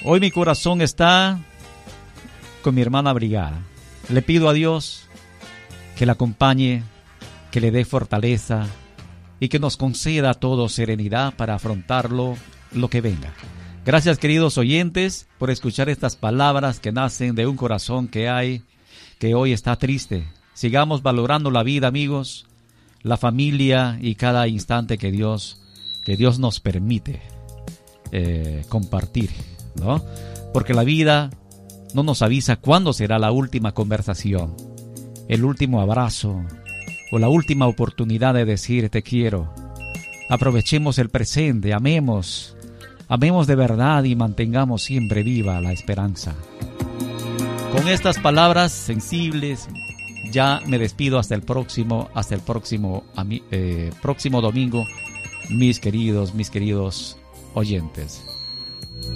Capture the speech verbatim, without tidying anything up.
Hoy mi corazón está con mi hermana Brigada. Le pido a Dios que la acompañe, que le dé fortaleza y que nos conceda a todos serenidad para afrontarlo, lo que venga. Gracias, queridos oyentes, por escuchar estas palabras que nacen de un corazón que hay, que hoy está triste. Sigamos valorando la vida, amigos, la familia y cada instante que Dios, que Dios nos permite eh, compartir, ¿no? Porque la vida no nos avisa cuándo será la última conversación, el último abrazo o la última oportunidad de decir te quiero. Aprovechemos el presente, amemos, amemos de verdad y mantengamos siempre viva la esperanza. Con estas palabras sensibles, ya me despido hasta el próximo, hasta el próximo, eh, próximo domingo, mis queridos, mis queridos oyentes.